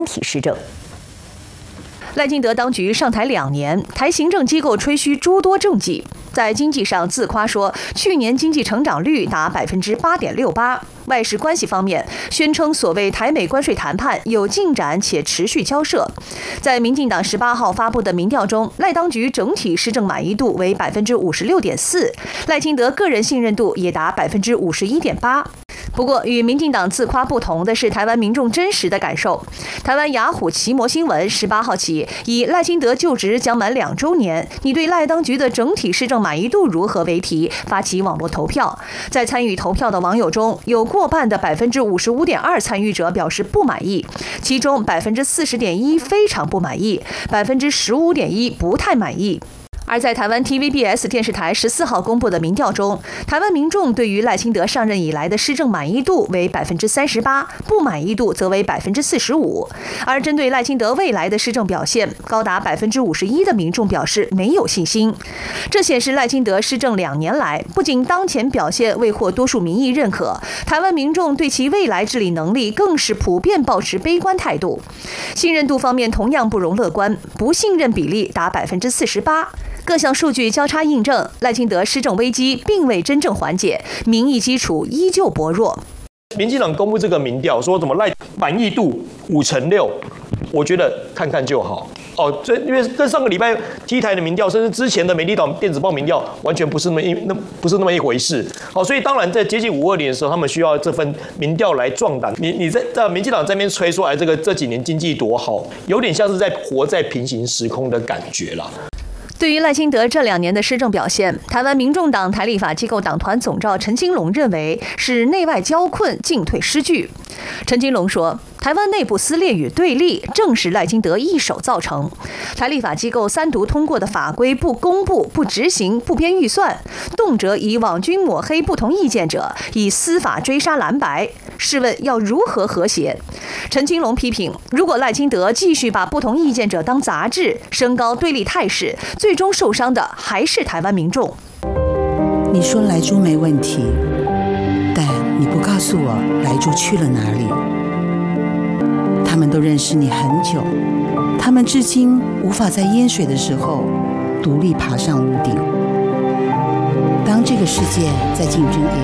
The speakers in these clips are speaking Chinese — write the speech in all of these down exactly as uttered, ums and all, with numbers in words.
体施政。 赖清德当局上台两年，台行政机构吹嘘诸多政绩，在经济上自夸说去年经济成长率达百分之八点六八。外事关系方面，宣称所谓台美关税谈判有进展且持续交涉。在民进党十八号发布的民调中，赖当局整体施政满意度为百分之五十六点四，赖清德个人信任度也达百分之五十一点八。不过，与民进党自夸不同的是台湾民众真实的感受。台湾雅虎奇摩新闻十八号起，以赖清德就职将满两周年，你对赖当局的整体施政满意度如何为题，发起网络投票。在参与投票的网友中，有过半的百分之五十五点二参与者表示不满意，其中百分之四十点一非常不满意，百分之十五点一不太满意。而在台湾 T V B S 电视台十四号公布的民调中，台湾民众对于赖清德上任以来的施政满意度为百分之三十八，不满意度则为百分之四十五。而针对赖清德未来的施政表现，高达百分之五十一的民众表示没有信心。这显示赖清德施政两年来，不仅当前表现未获多数民意认可，台湾民众对其未来治理能力更是普遍抱持悲观态度。信任度方面同样不容乐观，不信任比例达百分之四十八。各项数据交叉印证，赖清德施政危机并未真正缓解，民意基础依旧薄弱。 民进党公布这个民调，说什么赖满意度五成六，我觉得看看就好。哦，这因为跟上个礼拜 T 台的民调，甚至之前的美丽岛电子报民调，完全不是那么一那不是那么一回事。好，所以当然在接近五二零的时候，他们需要这份民调来壮胆。你你在在民进党这边吹出来，这个这几年经济多好，有点像是在活在平行时空的感觉啦。 对于赖清德这两年的施政表现，台湾民众党台立法机构党团总召陈金龙认为是内外交困、进退失据。陈金龙说，台湾内部撕裂与对立正是赖清德一手造成。台立法机构三读通过的法规不公布、不执行、不编预算，动辄以网军抹黑不同意见者，以司法追杀蓝白。试问要如何和谐？陈金龙批评，如果赖清德继续把不同意见者当杂质，升高对立态势，最终受伤的还是台湾民众。 你说莱猪没问题，但你不告诉我莱猪去了哪里。他们都认识你很久，他们至今无法在淹水的时候独立爬上屋顶。当这个世界在竞争 A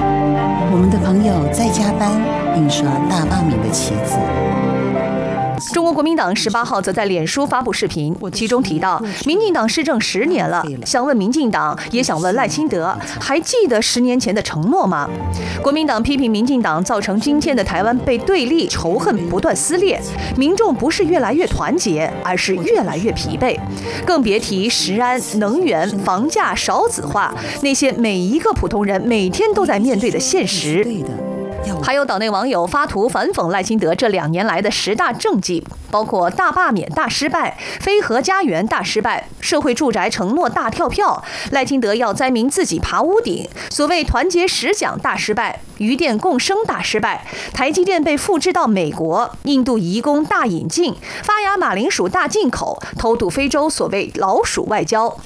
I， 我们的朋友在加班印刷大罢免的旗子。 中国国民党十八号则在脸书发布视频，其中提到，民进党施政十年了，想问民进党，也想问赖清德，还记得十年前的承诺吗？国民党批评民进党造成今天的台湾被对立、仇恨不断撕裂，民众不是越来越团结，而是越来越疲惫，更别提食安、能源、房价、少子化那些每一个普通人每天都在面对的现实。还有岛内网友发图反讽赖清德这两年来的十大政绩，包括大罢免大失败、非核家园大失败、社会住宅承诺大跳票、赖清德要灾民自己爬屋顶、所谓团结十奖大失败、渔电共生大失败、台积电被复制到美国、印度移工大引进、发芽马铃薯大进口、偷渡非洲所谓老鼠外交。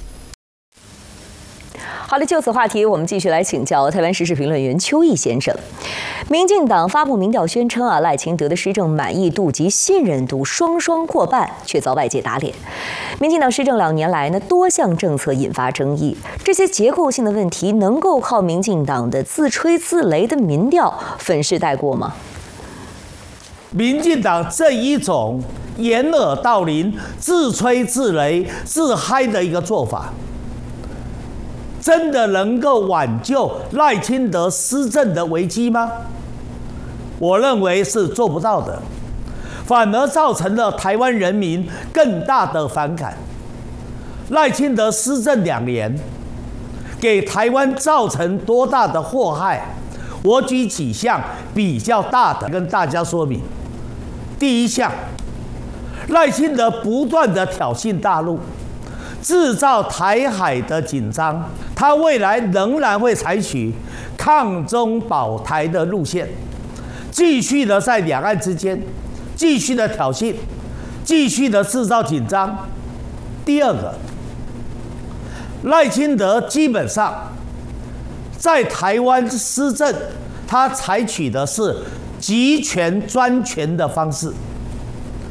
好的，就此话题，我们继续来请教台湾时事评论员邱毅先生。民进党发布民调宣称啊，赖清德的施政满意度及信任度双双过半，却遭外界打脸。民进党施政两年来呢，多项政策引发争议，这些结构性的问题能够靠民进党的自吹自擂的民调粉饰带过吗？ 民进党这一种掩耳盗铃、自吹自擂、自嗨的一个做法，真的能够挽救赖清德施政的危机吗？我认为是做不到的，反而造成了台湾人民更大的反感。赖清德施政两年，给台湾造成多大的祸害？我举几项比较大的跟大家说明。第一项，赖清德不断的挑衅大陆，制造台海的紧张，他未来仍然会采取抗中保台的路线，继续的在两岸之间继续的挑衅，继续的制造紧张。第二个，赖清德基本上在台湾施政，他采取的是集权专权的方式。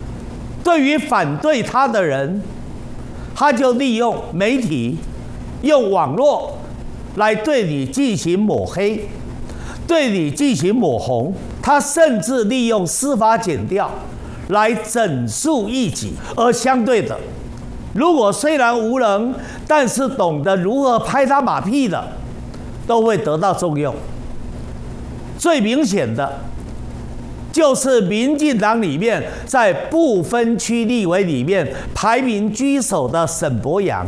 对于反对他的人，他就利用媒体、用网络来对你进行抹黑，对你进行抹红。他甚至利用司法检调来整肃异己。而相对的，如果虽然无能，但是懂得如何拍他马屁的，都会得到重用。最明显的就是民进党里面在不分区立委里面排名居首的沈伯洋，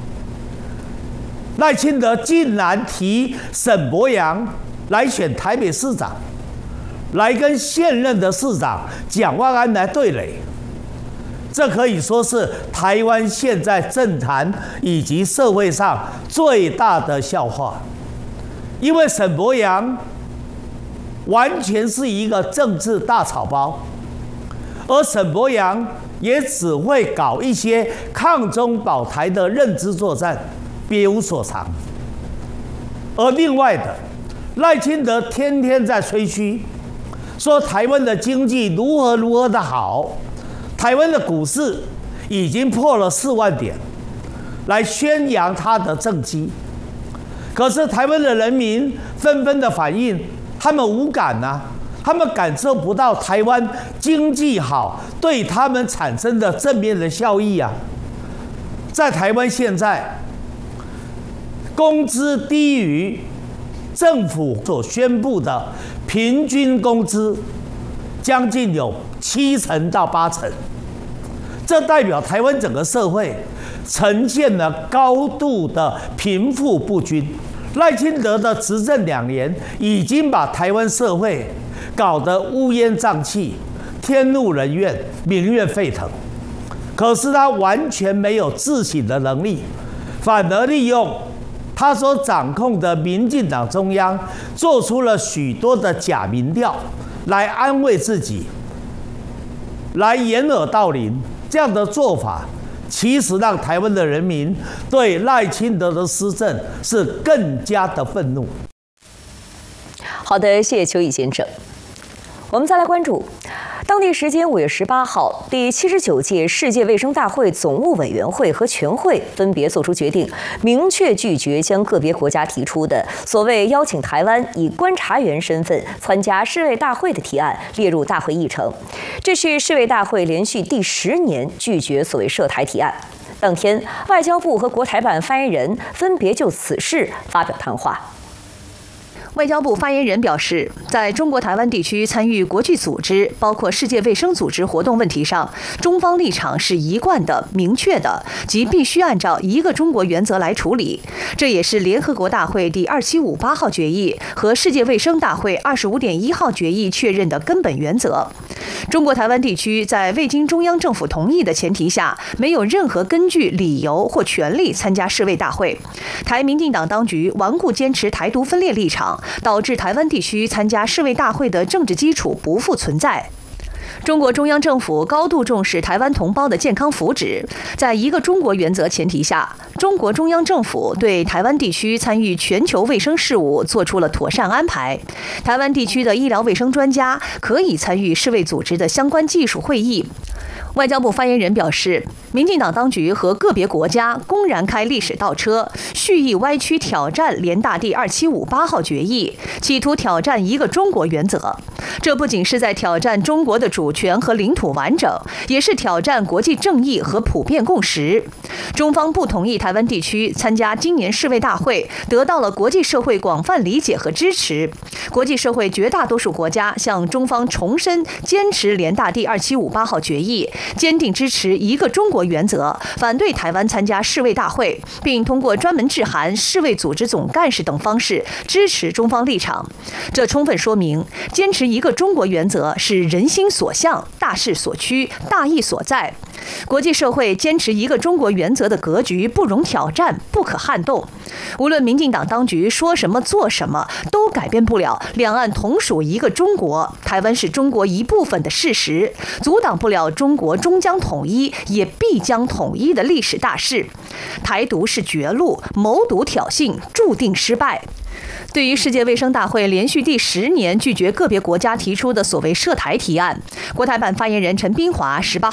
赖清德竟然提沈伯洋来选台北市长，来跟现任的市长蒋万安来对垒。这可以说是台湾现在政坛以及社会上最大的笑话，因为沈伯洋完全是一个政治大草包，而沈伯洋也只会搞一些抗中保台的认知作战，别无所长。而另外的赖清德天天在吹嘘，说台湾的经济如何如何的好，台湾的股市已经破了四万点，来宣扬他的政绩。可是台湾的人民纷纷的反映，他们无感啊，他们感受不到台湾经济好对他们产生的正面的效益啊。在台湾现在，工资低于政府所宣布的平均工资，将近有七成到八成。这代表台湾整个社会呈现了高度的贫富不均。赖清德的执政两年，已经把台湾社会搞得乌烟瘴气、天怒人怨、民怨沸腾。可是他完全没有自省的能力，反而利用他所掌控的民进党中央，做出了许多的假民调，来安慰自己，来掩耳盗铃。这样的做法，其实让台湾的人民对赖清德的施政是更加的愤怒。 好的，谢谢邱毅先生。我们再来关注，当地时间五月十八号，第七十九届世界卫生大会总务委员会和全会分别作出决定，明确拒绝将个别国家提出的所谓邀请台湾以观察员身份参加世卫大会的提案列入大会议程。这是世卫大会连续第十年拒绝所谓涉台提案。当天，外交部和国台办发言人分别就此事发表谈话。 外交部发言人表示，在中国台湾地区参与国际组织，包括世界卫生组织活动问题上，中方立场是一贯的、明确的，即必须按照一个中国原则来处理。这也是联合国大会第二七五八号决议和世界卫生大会二十五点一号决议确认的根本原则。中国台湾地区在未经中央政府同意的前提下，没有任何根据、理由或权利参加世卫大会。台民进党当局顽固坚持台独分裂立场，导致台湾地区参加世卫大会的政治基础不复存在。中国中央政府高度重视台湾同胞的健康福祉，在一个中国原则前提下，中国中央政府对台湾地区参与全球卫生事务做出了妥善安排。台湾地区的医疗卫生专家可以参与世卫组织的相关技术会议。外交部发言人表示，民进党当局和个别国家公然开历史倒车，蓄意歪曲挑战联大第二七五八号决议，企图挑战一个中国原则。这不仅是在挑战中国的主权和领土完整，也是挑战国际正义和普遍共识。中方不同意台湾地区参加今年世卫大会，得到了国际社会广泛理解和支持。国际社会绝大多数国家向中方重申坚持联大第二七五八号决议，坚定支持一个中国原则，反对台湾参加世卫大会，并通过专门致函世卫组织总干事等方式支持中方立场。这充分说明，坚持一个中国原则是人心所向、大势所趋、大义所在。国际社会坚持一个中国原则的格局不容挑战、不可撼动。无论民进党当局说什么做什么，都改变不了两岸同属一个中国，台湾是中国一部分的事实，阻挡不了中国终将统一，也必将统一的历史大势。台独是绝路，谋独挑衅，注定失败。对于世界卫生大会连续第十年拒绝个别国家提出的所谓涉台提案，国台办发言人陈斌华十八号